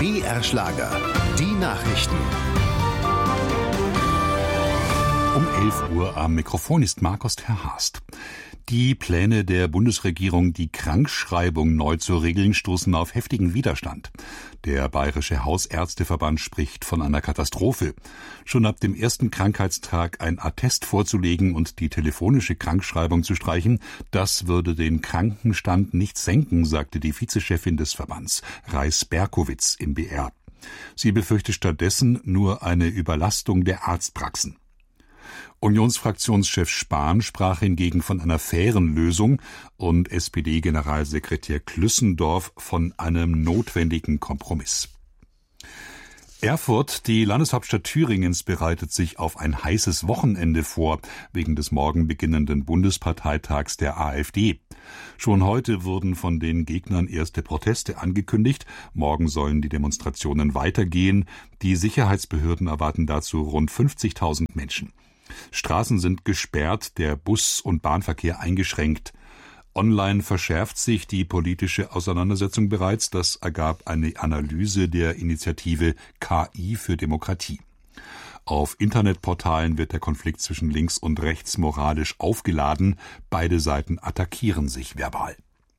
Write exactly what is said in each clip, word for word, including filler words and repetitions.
B R Schlager, die Nachrichten. Um elf Uhr am Mikrofon ist Markus Terhast. Die Pläne der Bundesregierung, die Krankschreibung neu zu regeln, stoßen auf heftigen Widerstand. Der Bayerische Hausärzteverband spricht von einer Katastrophe. Schon ab dem ersten Krankheitstag ein Attest vorzulegen und die telefonische Krankschreibung zu streichen, das würde den Krankenstand nicht senken, sagte die Vizechefin des Verbands, Reis-Berkowitz im B R. Sie befürchte stattdessen nur eine Überlastung der Arztpraxen. Unionsfraktionschef Spahn sprach hingegen von einer fairen Lösung und S P D-Generalsekretär Klüssendorf von einem notwendigen Kompromiss. Erfurt, die Landeshauptstadt Thüringens, bereitet sich auf ein heißes Wochenende vor, wegen des morgen beginnenden Bundesparteitags der AfD. Schon heute wurden von den Gegnern erste Proteste angekündigt. Morgen sollen die Demonstrationen weitergehen. Die Sicherheitsbehörden erwarten dazu rund fünfzigtausend Menschen. Straßen sind gesperrt, der Bus- und Bahnverkehr eingeschränkt. Online verschärft sich die politische Auseinandersetzung bereits. Das ergab eine Analyse der Initiative K I für Demokratie. Auf Internetportalen wird der Konflikt zwischen links und rechts moralisch aufgeladen. Beide Seiten attackieren sich verbal.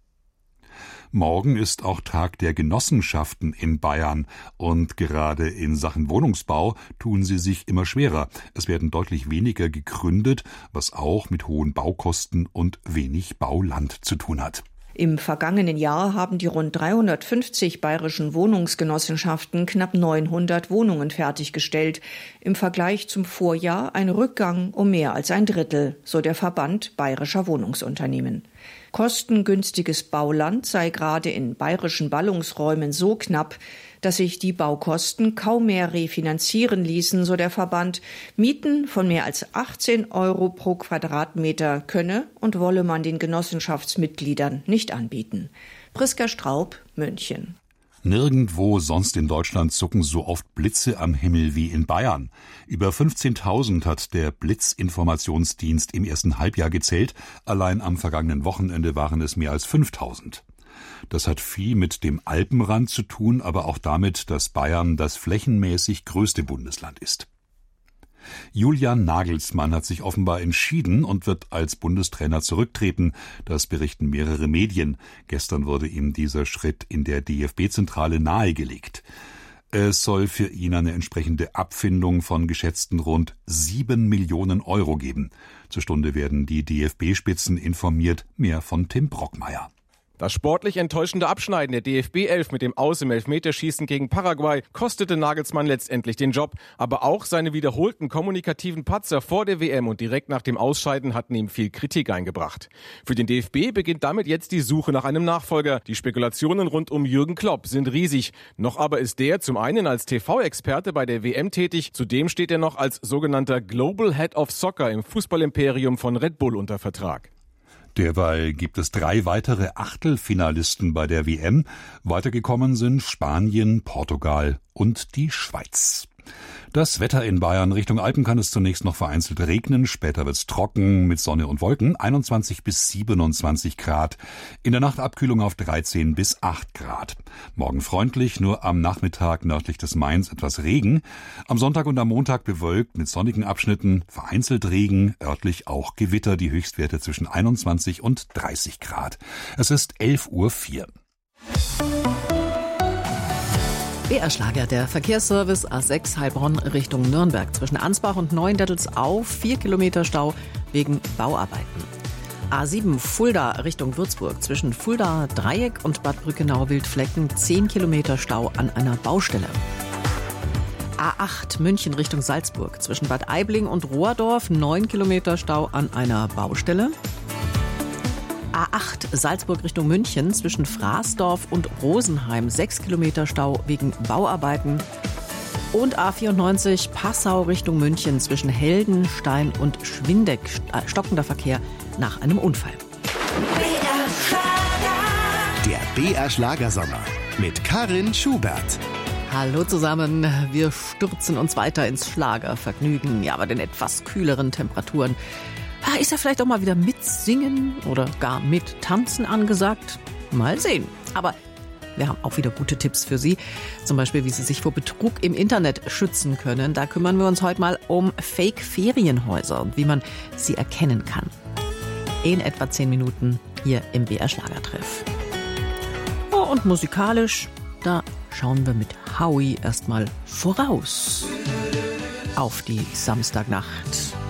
Morgen ist auch Tag der Genossenschaften in Bayern und gerade in Sachen Wohnungsbau tun sie sich immer schwerer. Es werden deutlich weniger gegründet, was auch mit hohen Baukosten und wenig Bauland zu tun hat. Im vergangenen Jahr haben die rund dreihundertfünfzig bayerischen Wohnungsgenossenschaften knapp neunhundert Wohnungen fertiggestellt. Im Vergleich zum Vorjahr ein Rückgang um mehr als ein Drittel, so der Verband bayerischer Wohnungsunternehmen. Kostengünstiges Bauland sei gerade in bayerischen Ballungsräumen so knapp, dass sich die Baukosten kaum mehr refinanzieren ließen, so der Verband. Mieten von mehr als achtzehn Euro pro Quadratmeter könne und wolle man den Genossenschaftsmitgliedern nicht anbieten. Priska Straub, München. Nirgendwo sonst in Deutschland zucken so oft Blitze am Himmel wie in Bayern. Über fünfzehntausend hat der Blitzinformationsdienst im ersten Halbjahr gezählt. Allein am vergangenen Wochenende waren es mehr als fünftausend. Das hat viel mit dem Alpenrand zu tun, aber auch damit, dass Bayern das flächenmäßig größte Bundesland ist. Julian Nagelsmann hat sich offenbar entschieden und wird als Bundestrainer zurücktreten. Das berichten mehrere Medien. Gestern wurde ihm dieser Schritt in der D F B-Zentrale nahegelegt. Es soll für ihn eine entsprechende Abfindung von geschätzten rund sieben Millionen Euro geben. Zur Stunde werden die D F B-Spitzen informiert. Mehr von Tim Brockmeier. Das sportlich enttäuschende Abschneiden der D F B elf mit dem Aus im Elfmeterschießen gegen Paraguay kostete Nagelsmann letztendlich den Job. Aber auch seine wiederholten kommunikativen Patzer vor der W M und direkt nach dem Ausscheiden hatten ihm viel Kritik eingebracht. Für den D F B beginnt damit jetzt die Suche nach einem Nachfolger. Die Spekulationen rund um Jürgen Klopp sind riesig. Noch aber ist der zum einen als T V-Experte bei der W M tätig, zudem steht er noch als sogenannter Global Head of Soccer im Fußballimperium von Red Bull unter Vertrag. Derweil gibt es drei weitere Achtelfinalisten bei der W M. Weitergekommen sind Spanien, Portugal und die Schweiz. Das Wetter in Bayern: Richtung Alpen kann es zunächst noch vereinzelt regnen, später wird's trocken mit Sonne und Wolken, einundzwanzig bis siebenundzwanzig Grad. In der Nacht Abkühlung auf dreizehn bis acht Grad. Morgen freundlich, nur am Nachmittag nördlich des Mains etwas Regen. Am Sonntag und am Montag bewölkt mit sonnigen Abschnitten, vereinzelt Regen, örtlich auch Gewitter, die Höchstwerte zwischen einundzwanzig und dreißig Grad. Es ist elf Uhr vier. B R Schlager, der Verkehrsservice A sechs Heilbronn Richtung Nürnberg. Zwischen Ansbach und Neuendettelsau vier Kilometer Stau wegen Bauarbeiten. A sieben Fulda Richtung Würzburg. Zwischen Fulda Dreieck und Bad Brückenau-Wildflecken zehn Kilometer Stau an einer Baustelle. A acht München Richtung Salzburg. Zwischen Bad Aibling und Rohrdorf neun Kilometer Stau an einer Baustelle. A acht Salzburg Richtung München zwischen Fraßdorf und Rosenheim sechs Kilometer Stau wegen Bauarbeiten. Und A vierundneunzig Passau Richtung München zwischen Heldenstein und Schwindeck stockender Verkehr nach einem Unfall. Der B R Schlagersommer mit Karin Schubert. Hallo zusammen, wir stürzen uns weiter ins Schlagervergnügen, ja, bei den etwas kühleren Temperaturen. Ist ja vielleicht auch mal wieder mitsingen oder gar mit tanzen angesagt? Mal sehen. Aber Wir haben auch wieder gute Tipps für Sie. Zum Beispiel, wie Sie sich vor Betrug im Internet schützen können. Da kümmern wir uns heute mal um Fake-Ferienhäuser und wie man sie erkennen kann. In etwa zehn Minuten hier im B R Schlagertreff. Oh, und musikalisch, da schauen wir mit Howie erstmal voraus auf die Samstagnacht.